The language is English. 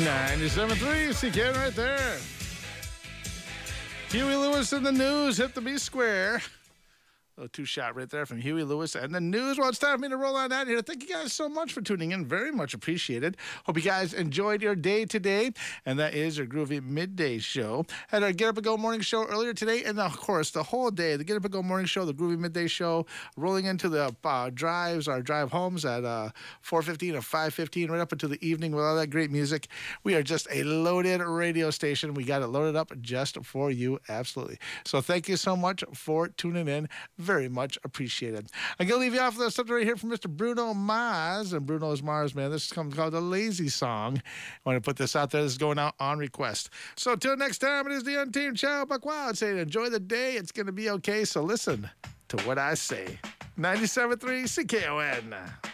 97.3, CKN right there. Huey Lewis in the news hit the B square. A little two-shot right there from Huey Lewis and the news. Well, it's time for me to roll on out here. Thank you guys so much for tuning in. Very much appreciated. Hope you guys enjoyed your day today. And that is your Groovy Midday Show. Had our Get Up and Go Morning Show earlier today. And, of course, the whole day, the Get Up and Go Morning Show, the Groovy Midday Show, rolling into the drives, our drive homes at 4:15 or 5:15, right up into the evening with all that great music. We are just a loaded radio station. We got it loaded up just for you, absolutely. So thank you so much for tuning in. Very much appreciated. I'm going to leave you off with something right here from Mr. Bruno Mars. And Bruno's Mars, man. This is called The Lazy Song. I want to put this out there. This is going out on request. So till next time, it is the Untamed Ciao Buck Wild saying enjoy the day. It's going to be okay. So listen to what I say. 97.3 CKON.